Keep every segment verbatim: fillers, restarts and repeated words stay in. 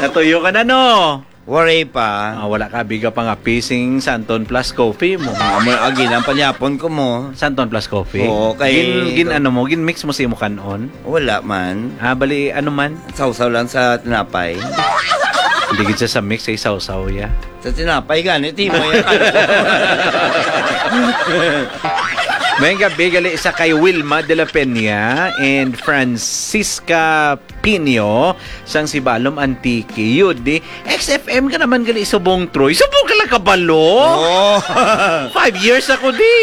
Natuyo ka na, no? Waray pa. Ah, wala ka, biga pa nga pising Santon Plus Coffee mo. Amo agin ang palyapon ko mo. Santon Plus Coffee? Oo, kay... Gin, gin ano mo, gin mix mo si mo kanon? Wala man. Ah, bali, ano man? Sausaw lang sa tinapay. Hindi gid sa mix, ay sausaw ya. Sa tinapay ganit, mo yan. May gabi gali isa kay Wilma de la Peña and Francisca Pino sang si Balom Antique. Yun di, X F M ka naman gali subong Troy. Subong ka lang kabalo? Oh. Five years ako di.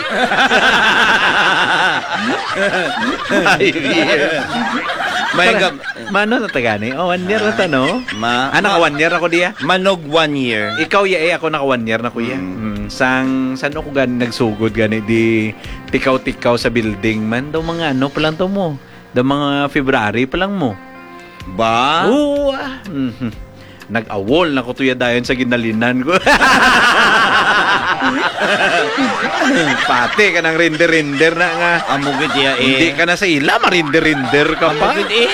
Five years. May gab... Mano na tagani? Oh, one year na ta, no? Ma... Ah, naka one year ako diya? Manog one year. Ikaw ya eh, ako naka one year na kuya. Mm. Mm. Sang, saan ako gani nagsugod gani di tikaw-tikaw sa building man. Daw mga ano pa lang to mo. Daw mga February pa lang mo. Ba? Oo. Ah. Mm-hmm. Nag-awol na ko tuya dayon sa ginalinan ko. Pati ka ng render-render na nga. Amugit ya eh. Hindi ka na sa ila, marinder-render ka pa. Amugit eh.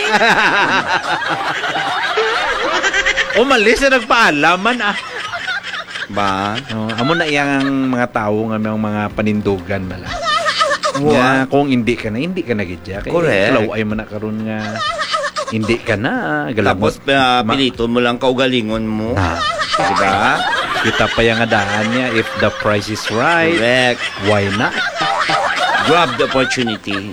Umalis na nagpaalaman ah. Ba? Oh, amo na iyang mga tao nga mga panindugan bala. Wow. Nga, kung hindi ka na, hindi ka na gidya. Correct. Kalaw ay man na karon nga hindi ka na. Galamot. Tapos uh, pilito mo lang kaugalingon mo. Ah. Diba? Kita pa yung adaan niya. If the price is right, correct. Why not? Grab the opportunity.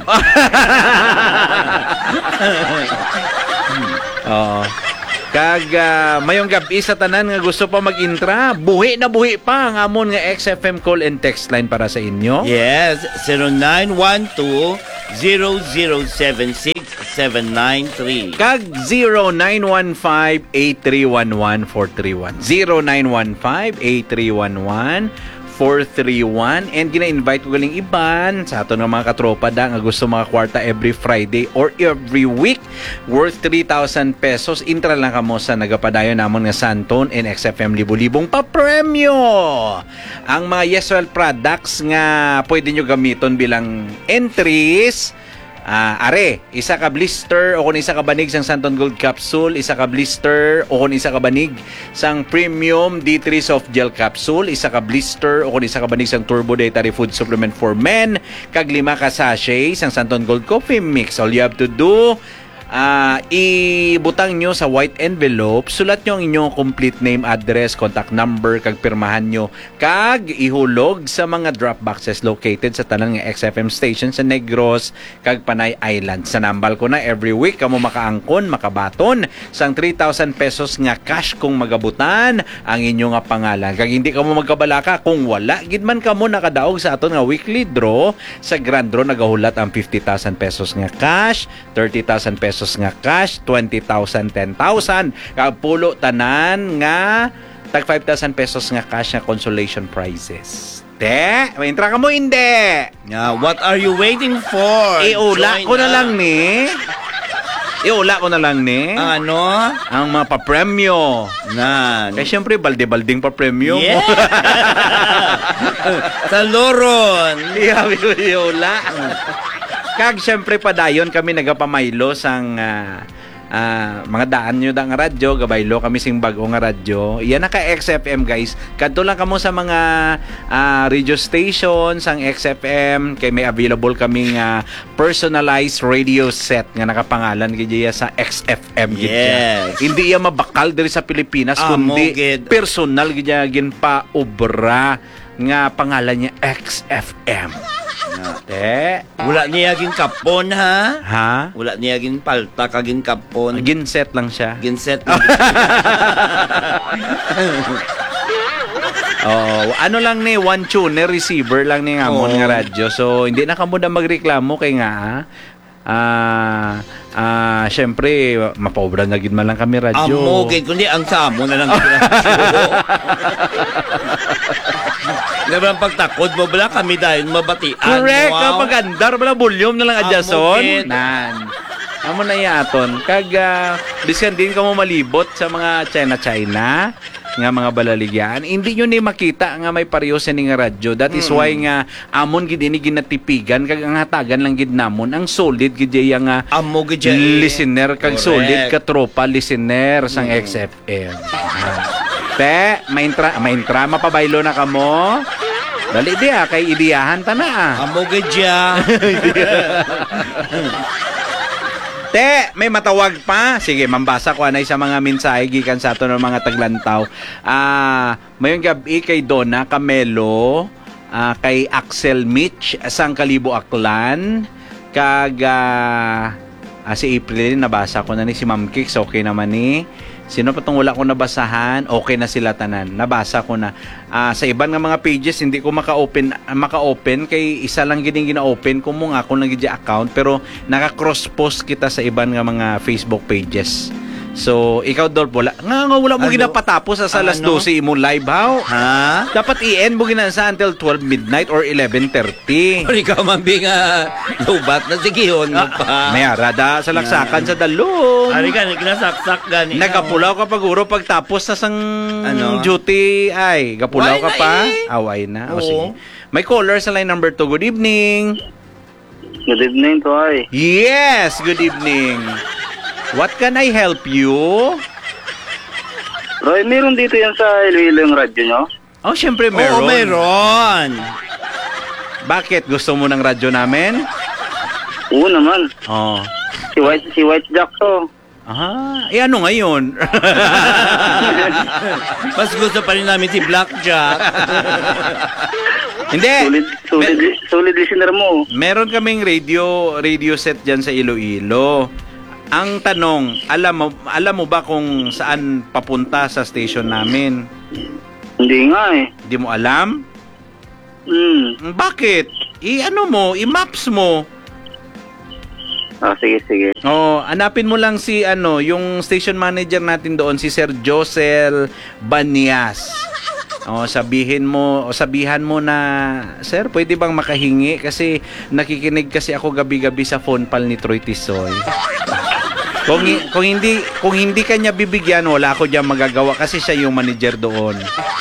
Oo. Kag uh, mayong gabi sa tanan nga gusto pa mag-intra, buhi na buhi pa ang amon nga X F M call and text line para sa inyo. Yes, zero nine one two zero zero seven six seven nine three. Kag zero nine one five eight three one one four three one. zero nine one five eight three one one four three one. And gina-invite ko galing iban sa ato ng mga katropa da nga gusto mga kwarta every Friday or every week worth three thousand pesos. Intra lang kamo sa nagapadayon namon nga Santon and X F M libo-libong pa-premyo. Ang mga Yeswell products nga pwede nyo gamiton bilang entries. Uh, are, isa ka blister o kung isa ka banig sang Santon Gold Capsule, isa ka blister o kung isa ka banig sang Premium D three Soft Gel Capsule, isa ka blister o kung isa ka banig sang Turbo Dietary Food Supplement for Men, kag lima ka sachet sang Santon Gold Coffee Mix. All you have to do, Uh, ibutang nyo sa white envelope, sulat nyo ang inyong complete name, address, contact number, kag pirmahan nyo, kag ihulog sa mga drop boxes located sa tanan nga X F M station sa Negros kag Panay Island. Sa nambal ko na every week kamo makaangkon, makabaton sang three thousand pesos nga cash kung magabutan ang inyo nga pangalan. Kag hindi kamo magkabalaka kung wala gid man kamo nakadaog sa aton nga weekly draw. Sa grand draw nagahulat ang fifty thousand pesos nga cash, thirty thousand pesos nga cash, twenty thousand, ten thousand. Kapulo tanan nga tag five thousand pesos nga cash nga consolation prizes. Te, may intra ka mo hindi. Yeah, what are you waiting for? Iula ko na lang ni. Iula ko na lang ni. Ang ano? Ang mga pa-premyo. Nan. Kaya syempre, balde-balding pa-premyo mo. Yeah. Sa Loron. Iula. Kag syempre padayon kami nagapamaylo sang uh, uh, mga daan nyo da nga radyo, gabaylo kami sing bago nga radyo. Iyan naka X F M guys. Kadto lang kamo sa mga uh, radio station sang X F M kay may available kaming uh, personalized radio set nga nakapangalan gid sa X F M gid. Yes. Hindi iya mabakal diri sa Pilipinas ah, kundi moged. Personal gid gin pa obra nga pangalan niya X F M. Te, wala niya gin kapon ha? Ha? Wala niya gin palta kagin kapon. Ginset lang siya. Ginset. Oh, ano lang ni one tuner receiver lang ni ngamon oh. nga radyo. So hindi na kamo na magreklamo kay nga ah ah syempre mapaobra na gid man lang kami radyo. Amo kay kundi ang samo na lang radyo. Naman pagtakod mo bala kami dahil mabatian. Correct, wow. kapag andar bala volume na lang adjason. Amo, Nan. Amo na yaton. Kag uh, biskan din kamo malibot sa mga China China. nga mga balaligyan. Hindi nyo ni makita nga may pareho sa nga radyo. That is why nga amon gid ini ginatipigan kag ang hatagan lang gid namon ang solid gid yang nga Amo gid siya, eh. listener kag Correct. solid ka tropa listener sang X F M. Te, maintra maintra mapabaylo na kamo. Dali di ah, kay idiyahan ta na ah. Amo gid siya. Te, may matawag pa. Sige, mambasa ko anay sa mga mensahe gikan sa ato ng mga taglantaw. Ah, mayong gabi kay Donna Camelo, ah, kay Axel Mitch sang Kalibo Aklan, kag ah, ah, si April nabasa ko na ni si Ma'am Kicks, okay naman ni. Sino pa tong wala ko nabasahan? Okay na sila tanan. Nabasa ko na. Ah, sa iban nga mga pages hindi ko maka-open maka-open kay isa lang gid gina-open ko mo nga ako lang gid account pero naka-cross post kita sa iban nga mga Facebook pages. So, ikaw Dolph, wala nga nga wala mo Ano? ginapatapos sa alas Ano? dose imo live how? Ha? Dapat i-end mo gina sa until twelve midnight or eleven thirty. Or ikaw man nga lubat na sigihon mo pa. May arada sa laksakan sa dalong. Ari ka, kinasaksak gani. Nagapulaw ka pag uro pagtapos na sang Ano? duty ay gapulaw Why ka na pa eh? away na o Oo. sige may caller sa line number two. Good evening. Good evening, Toy. Yes, good evening. What can I help you? Roy, meron dito yan sa Iloilo yung radyo nyo? Oh, syempre Oo, meron. meron. Bakit gusto mo ng radyo namin? Oo naman. Oh. Si White, si White Jack to. Aha, eh ano ngayon? Mas gusto pa rin namin si Blackjack. Hindi. Solid, solid, Me- solid listener mo. meron kaming radio radio set diyan sa Iloilo. Ang tanong, alam mo alam mo ba kung saan papunta sa station namin? Hindi nga eh. Hindi mo alam? Hmm. Bakit? I-ano mo, i-maps mo. Ah, sige, sige. Oh, hanapin mo lang si ano, yung station manager natin doon si Sir Josel Banias. Oh, sabihin mo, o sabihan mo na, Sir, pwede bang makahingi kasi nakikinig kasi ako gabi-gabi sa phone pal ni Troy Tisoy. Kung, hi- kung hindi kung hindi kanya bibigyan, wala ako diyan magagawa kasi siya yung manager doon.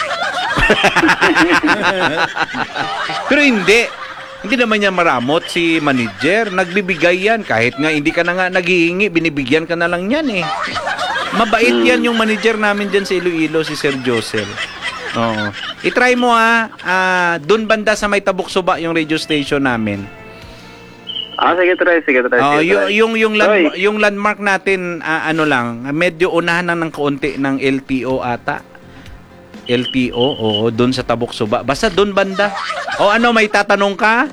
Pero hindi. Hindi naman niya maramot si manager. Nagbibigay yan. Kahit nga hindi ka na nga naghihingi, binibigyan ka na lang yan eh. Mabait yan yung manager namin dyan sa Iloilo, si Sir Josel. Oo. I-try mo ha. Ah, doon banda sa may Tabuk-Suba yung radio station namin. Ah, sige, try, sige, try. Oh, sige, yung try. yung yung, land, Toy, yung landmark natin ah, ano lang, medyo unahan na ng kaunti ng L T O ata. L T O, oo, doon sa Tabuk-Suba. Basta doon banda. O ano, may tatanong ka?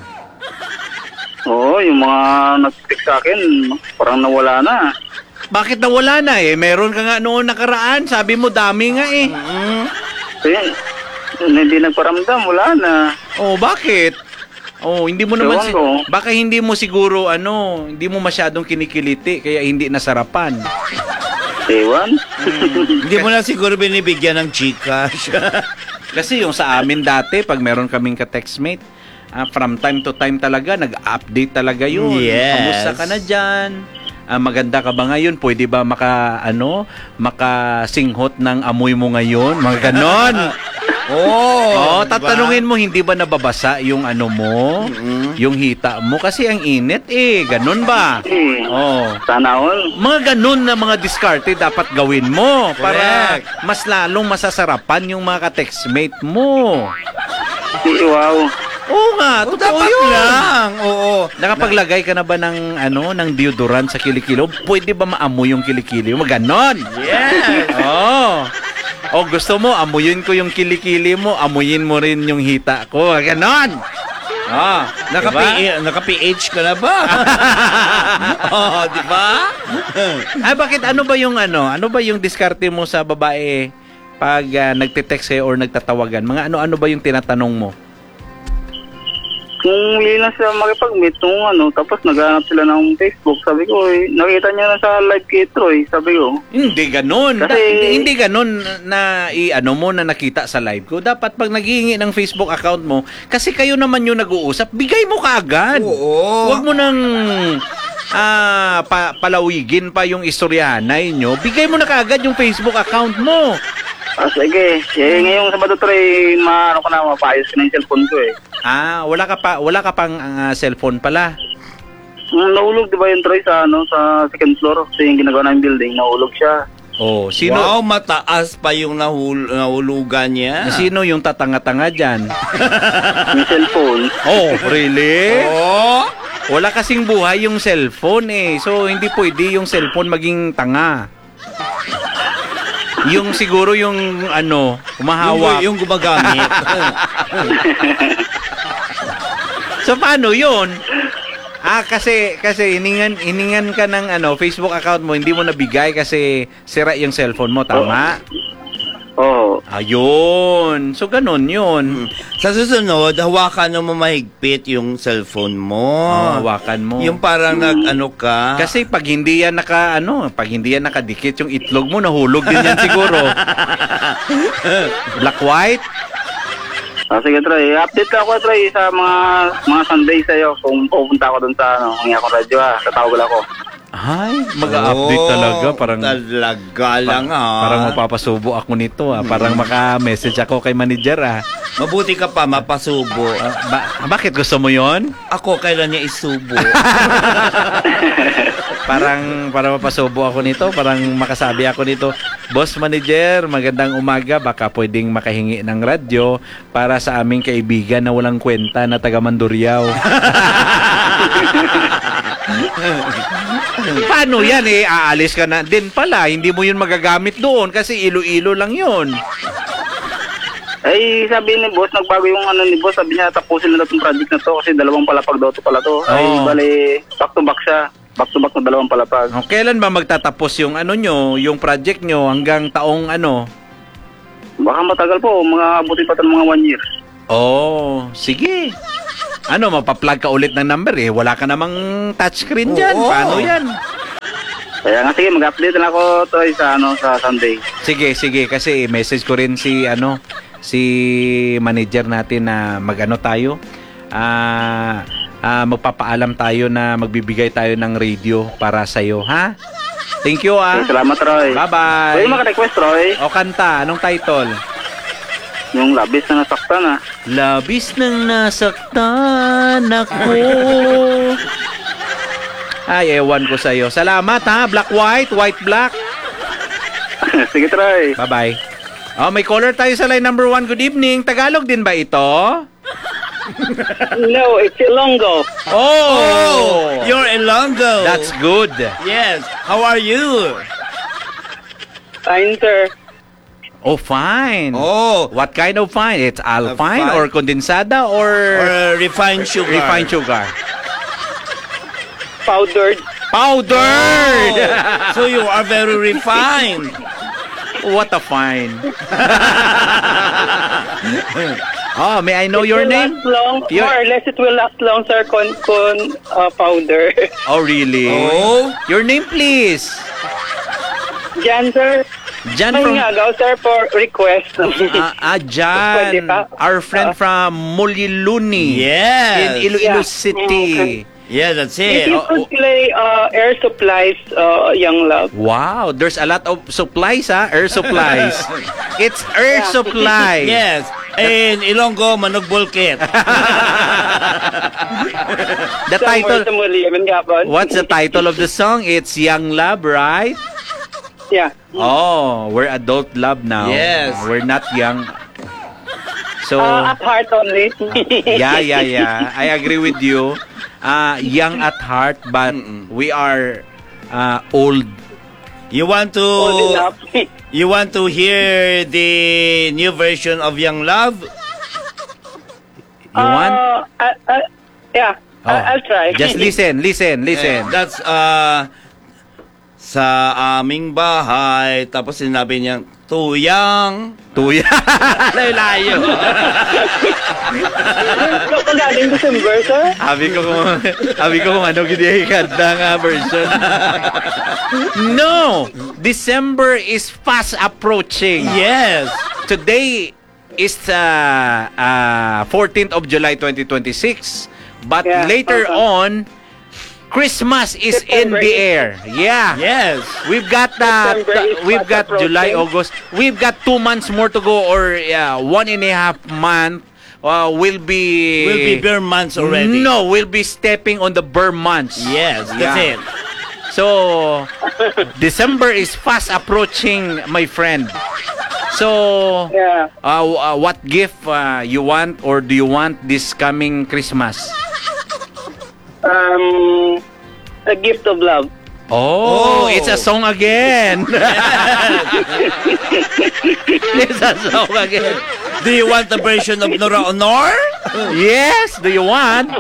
Oo, yung mga nag-speak sa akin, parang nawala na. Bakit nawala na eh? Meron ka nga noon nakaraan. Sabi mo dami nga eh. Kaya, hindi nagparamdam, wala na. Oh, bakit? Oh, hindi mo naman Ewan si- ko. baka hindi mo siguro ano, hindi mo masyadong kinikiliti kaya hindi nasarapan. Ewan. Hindi mo na siguro binibigyan ng Gcash. Kasi yung sa amin dati pag meron kaming ka-textmate, ah, from time to time talaga nag-update talaga yun. Yes. Kamusta ka na diyan? Ah, maganda ka ba ngayon? Pwede ba maka ano, makasinghot ng amoy mo ngayon? Mga ganon. Oh, Oh, diba? tatanungin mo hindi ba nababasa yung ano mo, yung hita mo kasi ang init eh, ganun ba? Eh, Oh. sana all. Mga ganun na mga diskarte dapat gawin mo para Correct. mas lalong masasarapan yung mga ka-textmate mo. Eh, wow. Oo nga, Oh, totoo dapat yun. lang. Oo. Nakapaglagay ka na ba ng ano, ng deodorant sa kilikilo? Pwede ba maamoy yung kilikili mo? Ganon. Yes. Oh. O gusto mo, amuyin ko yung kilikili mo, amuyin mo rin yung hita ko. Ganon. Oh, Naka, diba? naka-P H ka na ba? oh, di ba? Ay, bakit ano ba yung ano? Ano ba yung diskarte mo sa babae pag ah, nagte-text sa'yo or nagtatawagan? Mga ano-ano ba yung tinatanong mo? Kung hindi na sila makipag-meet nung ano, tapos naghanap sila ng Facebook, sabi ko, eh, nakita niya na sa live kay Troy, sabi ko. Hindi ganun. Kasi- Da- hindi, hindi ganun na i-ano mo na nakita sa live ko. Dapat pag naghihingi ng Facebook account mo, kasi kayo naman yung nag-uusap, bigay mo kaagad. Oo. Huwag mo nang ah, pa- palawigin pa yung istoryahanay nyo. Bigay mo na kaagad yung Facebook account mo. Ah, sige. Eh, ngayong Sabado try, maano ko na, mapayos ko na yung cellphone ko eh. Ah, wala ka pa wala ka pang ah, cellphone pala. Mm, nahulog, di ba yung try sa, ano, sa second floor? Kasi yung ginagawa namin building, nahulog siya. Oh, sino Wow, mataas pa yung nahul nahulugan niya. sino yung tatanga-tanga diyan? Yung cellphone. Oh, really? Oh, Wala kasing buhay yung cellphone eh. So hindi pwede yung cellphone maging tanga. Yung siguro yung ano, humahawak. yung, yung gumagamit. So paano 'yun? Ah, kasi kasi hiningan hiningan ka ng ano, Facebook account mo, hindi mo nabigay kasi sira yung cellphone mo, tama? Oo. Ayun. So ganun 'yun. Sa susunod, hawakan mo mahigpit yung cellphone mo. Oh, hawakan mo. Yung parang nag-ano ka. Kasi pag hindi yan naka ano, pag hindi yan nakadikit yung itlog mo, nahulog din yan siguro. Black white? Ah, sige, try. Update ako, try, sa mga mga Sunday sa'yo. Kung pupunta ako dun sa, ano, ng akong radyo, ha. Tatawag ako. Ay, mag-update Oh, talaga. Parang, talaga lang ah. parang mapapasubo ako nito ah. Parang maka-message ako kay manager ah. Mabuti ka pa, mapasubo. Ah, ba- bakit gusto mo yon? Ako, kailan niya isubo? Parang para mapasubo ako nito, parang makasabi ako nito, Boss Manager, magandang umaga, baka pwedeng makahingi ng radyo para sa aming kaibigan na walang kwenta na taga Mandurriao. Paano yan eh? Aalis ka na din pala, hindi mo yun magagamit doon kasi ilo-ilo lang yun. Ay, sabi ni boss, nagbago yung ano ni boss. Sabi niya, tapusin na itong project na to kasi dalawang palapag daw to pala to. Ay, Oo. bali, back to back siya. Back to back na dalawang palapag. Oh, kailan ba magtatapos yung ano nyo, yung project nyo hanggang taong ano? Baka matagal po, mga abutin pa ito ng mga one year. Oh, sige. Ano, mapaplug ka ulit ng number eh. Wala ka namang touchscreen dyan. Oo. Paano yan? Kaya nga sige, mag-update na ako to sa, ano, sa Sunday. Sige, sige. Kasi message ko rin si, ano, si manager natin na mag-ano tayo. Ah... Ah, magpapaalam tayo na magbibigay tayo ng radio para sa iyo, ha? Thank you, ah. Okay, salamat, Roy. Bye-bye. Pwede maka-request, Roy. O kanta, anong title? Yung labis na nasaktan, ah. Labis nang nasaktan ako. Ay, ewan ko sa'yo. Salamat, ha? Black, white, white, black. Sige, Troy. Bye-bye. Oh, may caller tayo sa line number one. Good evening. Tagalog din ba ito? No, it's Ilonggo. Oh! You're Ilonggo. That's good. Yes. How are you? Fine, sir. Oh, fine. Oh, What kind of fine? It's alpine fine. or condensada or, or uh, refined sugar. refined sugar? Powdered. Powdered! Oh, so you are very refined. What a fine. Oh, may I know your It will name? last long. Your- More or less, it will last long, sir, con, con uh, powder. Oh, really? Oh, Your name, please. Jan, sir. Jan May from... ngagaw, sir, for request. Ah, ah, Pwede Jan. pa? Our friend Ah. from Muliluni. yes. In Iloilo Yeah. City. Yeah, that's If it. you oh, could oh. play uh, Air Supplies, uh, Young Love. Wow, there's a lot of supplies, ha? Air supplies. It's air Yeah. supplies. Yes. In Ilonggo, Manog Bulkit. The title... Somewhere sa muli, man gapon. What's the title of the song? It's Young Love, right? Yeah. Oh, we're adult love now. Yes. We're not young. So, Uh, at heart only. yeah, yeah, yeah. I agree with you. Uh, young at heart, but we are uh, old. You want to Old enough. You want to hear the new version of Young Love? You want? Uh, uh, uh, yeah. Oh, I- I'll try. Just listen, listen, listen. Eh, that's uh sa aming bahay, tapos sinabi niya, tuyang. Tuya. Layo-layo. So, kung galing December, sir? Sabi ko kung, sabi ko kung ano ginihikad na nga version. No! December is fast approaching. Yes. Today is uh, uh, fourteenth of July twenty twenty-six. But Yeah, later okay. on, Christmas is in December the is- air. Yeah. Yes. We've got uh, December t- is we've fast got July, approaching. August. We've got two months more to go, or yeah, one and a half month. Uh, we'll be Will be bare months already. No, we'll be stepping on the burr months. Yes, that's Yeah. it. So December is fast approaching, my friend. So Yeah. uh, w- uh, what gift uh, you want, or do you want this coming Christmas? Um, a gift of love. Oh, Oh. it's a song again. It's a song again. Do you want the version of Nora Honor? Yes, do you want?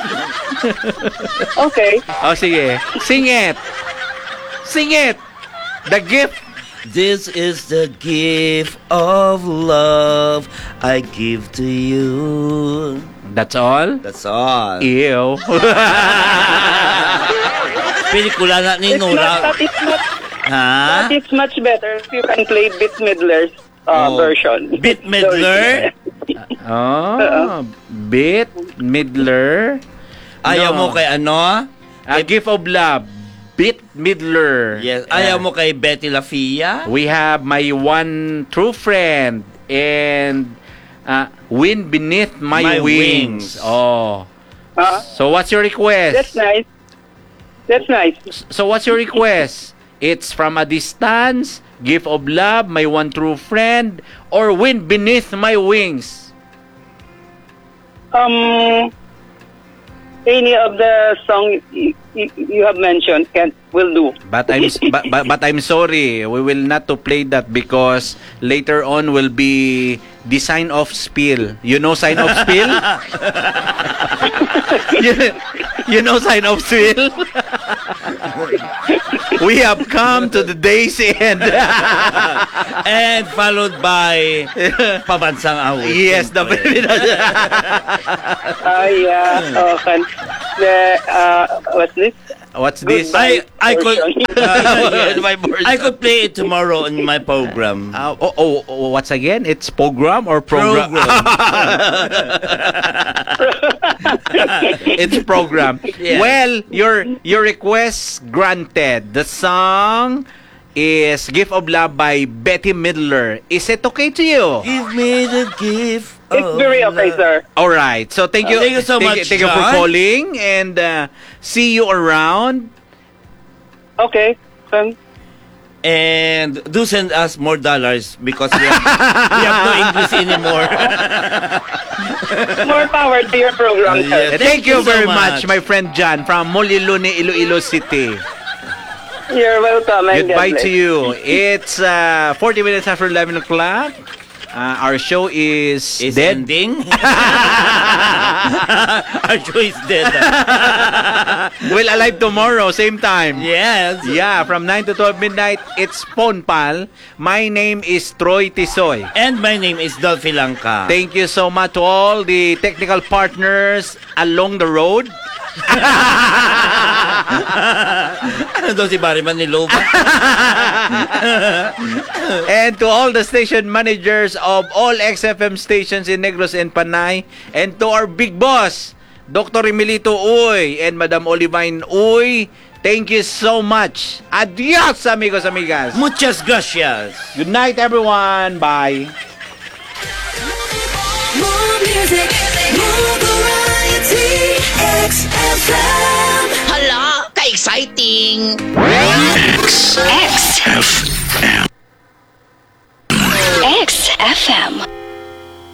Okay. Oh, sige. Sing it. Sing it. The gift. This is the gift of love I give to you. That's all? That's all. Ew. Pelikula na ni It's not, Nora. but it's not, Ha? but it's much better if you can play Bette Midler's uh, Oh. version. Bette Midler? Oh, Bette Midler. Ayaw No. mo kay ano? A gift of love. Bette Midler. Yes. Ayaw mo kay Betty La Fia? We have my one true friend and uh, wind beneath my, My wings. wings. Oh. Uh, So what's your request? that's nice. That's nice. So what's your request? It's from a distance, gift of love, my one true friend, or wind beneath my wings. Um, any of the song you, you, you have mentioned can will do. But I'm s- but, but, but I'm sorry, we will not to play that because later on will be the sign of spill. You know sign of spill? you, you know sign of spill? We have come to the day's end. And followed by Pabansang Awit. Yes, the Ah, yeah. Okay. The uh, what's this? What's this? Goodbye. I I could Version. My version. I could play it tomorrow in my program. Uh, oh, oh, oh, what's again? It's program or program? It's program. Yes. Well, your your request granted. The song is "Gift of Love" by Betty Midler. Is it okay to you? Give me the gift. It's of very okay, love. sir. All right. So thank you. Uh, thank you so thank much, Thank you for John. calling, and uh, see you around. Okay. Um, And do send us more dollars because we have, we have no English anymore. more power to your program, sir. Yeah. Thank, Thank you you so very much, much. my friend John from Molilune, Iloilo City. You're welcome. And Goodbye God to bless. you. It's uh, forty minutes after eleven o'clock. Uh, our show is, Is dead. ending. Our show is dead. We'll alive tomorrow, same time. Yes. Yeah, from nine to twelve midnight, it's Phone Pal. My name is Troy Tisoy. And my name is Dolphy Langka. Thank you so much to all the technical partners along the road. Ano daw si Barry Maniloba? And to all the station managers of all X F M stations in Negros and Panay. And to our big boss, Doctor Emilito Uy and Madam Olivine Uy. Thank you so much. Adios, amigos, amigas. Muchas gracias. Good night, everyone. Bye. More music, more variety. X F M. Hala, ka-exciting! X F M. X F M.